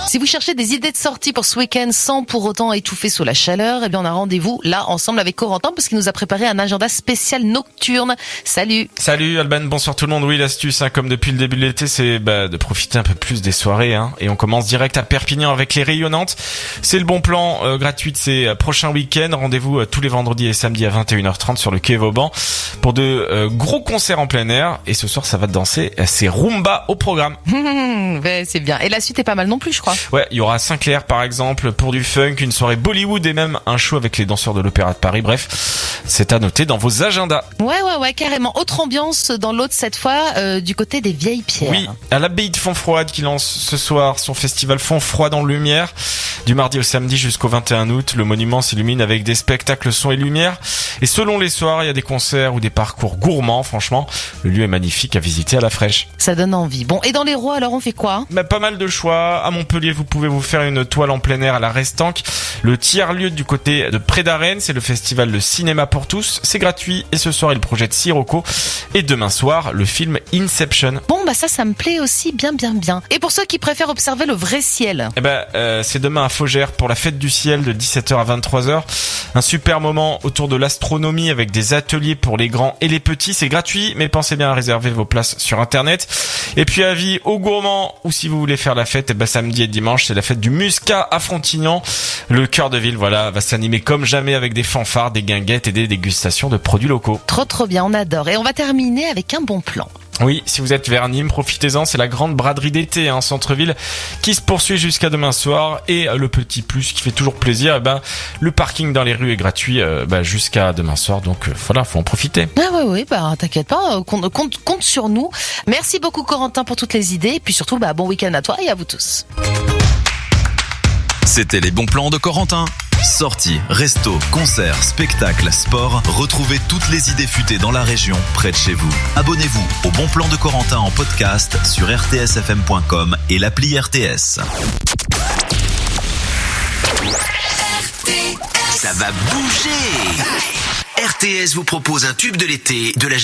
Si vous cherchez des idées de sortie pour ce week-end sans pour autant étouffer sous la chaleur, eh bien on a rendez-vous là ensemble avec Corentin parce qu'il nous a préparé un agenda spécial nocturne. Salut. Salut Alban, bonsoir tout le monde. Oui, l'astuce, comme depuis le début de l'été, c'est de profiter un peu plus des soirées. Et on commence direct à Perpignan avec les Rayonnantes. C'est le bon plan gratuit de ces prochains week-ends. Rendez-vous tous les vendredis et samedis à 21h30 sur le quai Vauban pour de gros concerts en plein air. Et ce soir, ça va danser. C'est Rumba au programme. Ouais, c'est bien. Et la suite est pas mal non plus, je crois. Ouais, il y aura Saint-Clair par exemple pour du funk, une soirée Bollywood et même un show avec les danseurs de l'Opéra de Paris. Bref, c'est à noter dans vos agendas. Ouais, carrément. Autre ambiance dans l'autre cette fois, du côté des Vieilles Pierres. Oui, à l'abbaye de Fontfroide qui lance ce soir son festival Fontfroide en lumière. Du mardi au samedi jusqu'au 21 août, le monument s'illumine avec des spectacles son et lumière. Et selon les soirs, il y a des concerts ou des parcours gourmands. Franchement, le lieu est magnifique à visiter à la fraîche. Ça donne envie. Bon, et dans l'Hérault, alors on fait quoi ? Pas mal de choix. À Montpellier, vous pouvez vous faire une toile en plein air à la Restanque. Le tiers-lieu du côté de près d'Arène, c'est le festival Le Cinéma pour tous. C'est gratuit et ce soir, il projette Sirocco. Et demain soir, le film Inception. Bon, ça me plaît aussi bien. Et pour ceux qui préfèrent observer le vrai ciel ? C'est demain à Faugères pour la fête du ciel de 17h à 23h. Un super moment autour de l'astronomie avec des ateliers pour les grands et les petits. C'est gratuit, mais pensez bien à réserver vos places sur Internet. Et puis avis aux gourmands, ou si vous voulez faire la fête, samedi et dimanche, c'est la fête du Muscat à Frontignan. Le cœur de ville, va s'animer comme jamais avec des fanfares, des guinguettes et des dégustations de produits locaux. Trop bien, on adore. Et on va terminer avec un bon plan. Oui, si vous êtes vers Nîmes, profitez-en, c'est la grande braderie d'été en centre-ville qui se poursuit jusqu'à demain soir. Et le petit plus qui fait toujours plaisir, le parking dans les rues est gratuit jusqu'à demain soir. Donc faut en profiter. Oui, t'inquiète pas, compte sur nous. Merci beaucoup Corentin pour toutes les idées. Et puis surtout, bon week-end à toi et à vous tous. C'était les bons plans de Corentin. Sorties, restos, concerts, spectacles, sport, retrouvez toutes les idées futées dans la région, près de chez vous. Abonnez-vous au Bon Plan de Corentin en podcast sur rtsfm.com et l'appli RTS. Ça va bouger. RTS vous propose un tube de l'été de la